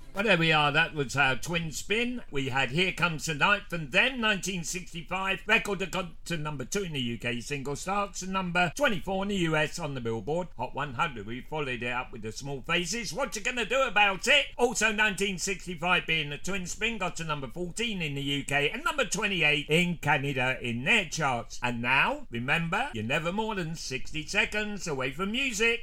Well, there we are. That was our twin spin. We had Here Comes the Night from them, 1965. Record that got to number 2 in the UK single charts and number 24 in the US on the Billboard Hot 100. We followed it up with The Small Faces. What you gonna do about it? Also 1965 being the twin spin got to number 14 in the UK and number 28 in Canada in their charts. And now, remember, you're never more than 60 seconds away from music.